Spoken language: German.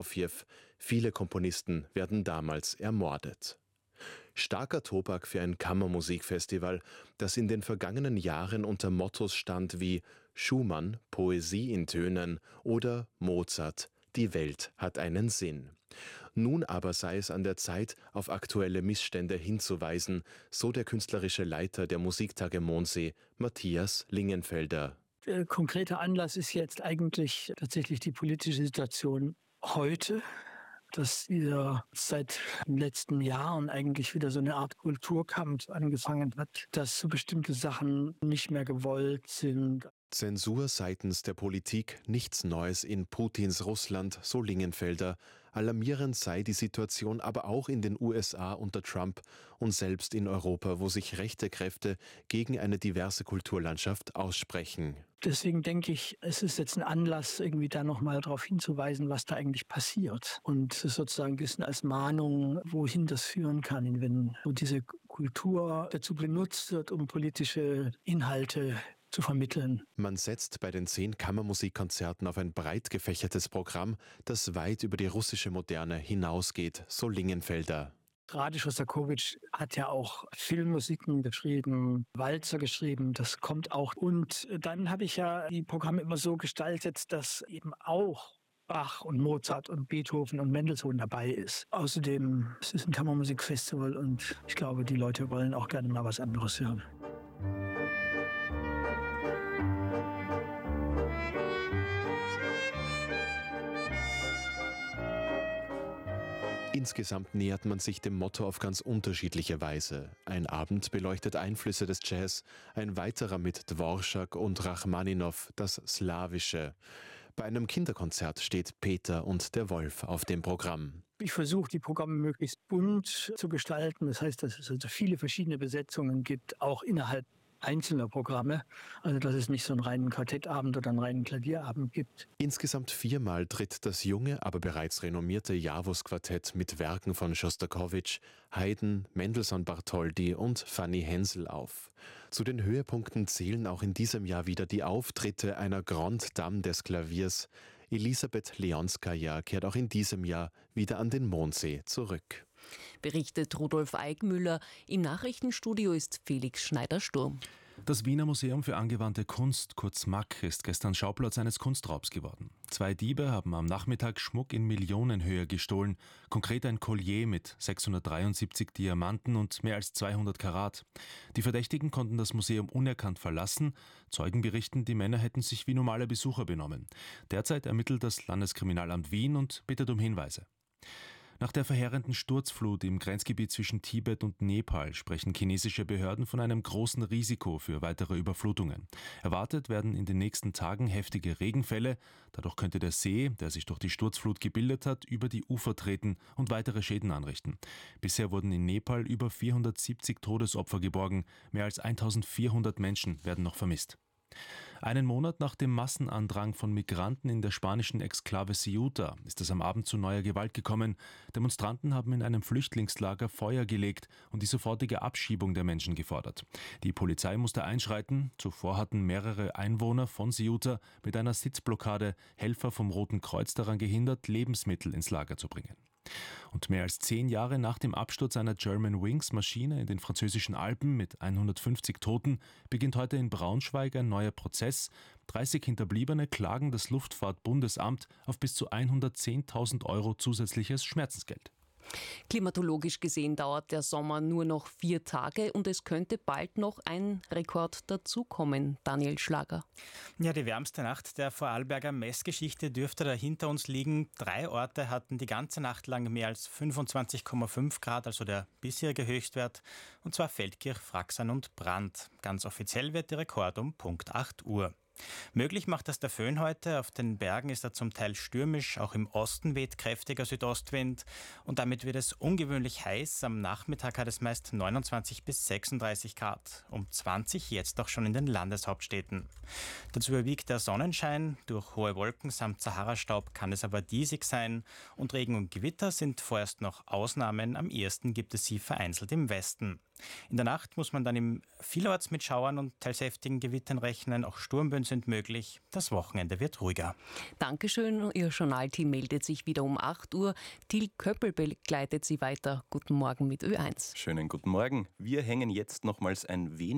Prokofjew. Viele Komponisten werden damals ermordet. Starker Tobak für ein Kammermusikfestival, das in den vergangenen Jahren unter Mottos stand wie Schumann, Poesie in Tönen oder Mozart, die Welt hat einen Sinn. Nun aber sei es an der Zeit, auf aktuelle Missstände hinzuweisen, so der künstlerische Leiter der Musiktage Mondsee, Matthias Lingenfelder. Der konkrete Anlass ist jetzt eigentlich tatsächlich die politische Situation heute, dass dieser seit den letzten Jahren eigentlich wieder so eine Art Kulturkampf angefangen hat, dass so bestimmte Sachen nicht mehr gewollt sind. Zensur seitens der Politik, nichts Neues in Putins Russland, so Lingenfelder. Alarmierend sei die Situation aber auch in den USA unter Trump und selbst in Europa, wo sich rechte Kräfte gegen eine diverse Kulturlandschaft aussprechen. Deswegen denke ich, es ist jetzt ein Anlass, irgendwie da nochmal darauf hinzuweisen, was da eigentlich passiert. Und sozusagen ein bisschen als Mahnung, wohin das führen kann, wenn so diese Kultur dazu benutzt wird, um politische Inhalte zu vermitteln. Man setzt bei den 10 Kammermusikkonzerten auf ein breit gefächertes Programm, das weit über die russische Moderne hinausgeht, so Lingenfelder. Radi Schostakowitsch hat ja auch Filmmusiken geschrieben, Walzer geschrieben, das kommt auch. Und dann habe ich ja die Programme immer so gestaltet, dass eben auch Bach und Mozart und Beethoven und Mendelssohn dabei ist. Außerdem es ist ein Kammermusikfestival und ich glaube, die Leute wollen auch gerne mal was anderes hören. Insgesamt nähert man sich dem Motto auf ganz unterschiedliche Weise. Ein Abend beleuchtet Einflüsse des Jazz, ein weiterer mit Dvorak und Rachmaninow das Slawische. Bei einem Kinderkonzert steht Peter und der Wolf auf dem Programm. Ich versuche, die Programme möglichst bunt zu gestalten. Das heißt, dass es also viele verschiedene Besetzungen gibt, auch innerhalb einzelner Programme, also dass es nicht so einen reinen Quartettabend oder einen reinen Klavierabend gibt. Insgesamt 4-mal tritt das junge, aber bereits renommierte Javus-Quartett mit Werken von Schostakowitsch, Haydn, Mendelssohn-Bartholdy und Fanny Hensel auf. Zu den Höhepunkten zählen auch in diesem Jahr wieder die Auftritte einer Grande Dame des Klaviers. Elisabeth Leonskaja kehrt auch in diesem Jahr wieder an den Mondsee zurück. Berichtet Rudolf Eickmüller. Im Nachrichtenstudio ist Felix Schneider-Sturm. Das Wiener Museum für angewandte Kunst, kurz MAK, ist gestern Schauplatz eines Kunstraubs geworden. 2 Diebe haben am Nachmittag Schmuck in Millionenhöhe gestohlen, konkret ein Collier mit 673 Diamanten und mehr als 200 Karat. Die Verdächtigen konnten das Museum unerkannt verlassen. Zeugen berichten, die Männer hätten sich wie normale Besucher benommen. Derzeit ermittelt das Landeskriminalamt Wien und bittet um Hinweise. Nach der verheerenden Sturzflut im Grenzgebiet zwischen Tibet und Nepal sprechen chinesische Behörden von einem großen Risiko für weitere Überflutungen. Erwartet werden in den nächsten Tagen heftige Regenfälle. Dadurch könnte der See, der sich durch die Sturzflut gebildet hat, über die Ufer treten und weitere Schäden anrichten. Bisher wurden in Nepal über 470 Todesopfer geborgen. Mehr als 1400 Menschen werden noch vermisst. Einen Monat nach dem Massenandrang von Migranten in der spanischen Exklave Ceuta ist es am Abend zu neuer Gewalt gekommen. Demonstranten haben in einem Flüchtlingslager Feuer gelegt und die sofortige Abschiebung der Menschen gefordert. Die Polizei musste einschreiten. Zuvor hatten mehrere Einwohner von Ceuta mit einer Sitzblockade Helfer vom Roten Kreuz daran gehindert, Lebensmittel ins Lager zu bringen. Und mehr als 10 Jahre nach dem Absturz einer Germanwings-Maschine in den französischen Alpen mit 150 Toten beginnt heute in Braunschweig ein neuer Prozess. 30 Hinterbliebene klagen das Luftfahrtbundesamt auf bis zu 110.000 € zusätzliches Schmerzensgeld. Klimatologisch gesehen dauert der Sommer nur noch 4 Tage und es könnte bald noch ein Rekord dazukommen. Daniel Schlager. Ja, die wärmste Nacht der Vorarlberger Messgeschichte dürfte da hinter uns liegen. 3 Orte hatten die ganze Nacht lang mehr als 25,5 Grad, also der bisherige Höchstwert, und zwar Feldkirch, Fraxern und Brand. Ganz offiziell wird der Rekord um Punkt 8 Uhr. Möglich macht das der Föhn heute. Auf den Bergen ist er zum Teil stürmisch, auch im Osten weht kräftiger Südostwind und damit wird es ungewöhnlich heiß. Am Nachmittag hat es meist 29 bis 36 Grad, um 20 jetzt auch schon in den Landeshauptstädten. Dazu überwiegt der Sonnenschein, durch hohe Wolken samt Sahara-Staub kann es aber diesig sein und Regen und Gewitter sind vorerst noch Ausnahmen, am ehesten gibt es sie vereinzelt im Westen. In der Nacht muss man dann vielerorts mit Schauern und teils heftigen Gewittern rechnen. Auch Sturmböen sind möglich. Das Wochenende wird ruhiger. Dankeschön. Ihr Journalteam meldet sich wieder um 8 Uhr. Till Köppel begleitet Sie weiter. Guten Morgen mit Ö1. Schönen guten Morgen. Wir hängen jetzt nochmals ein wenig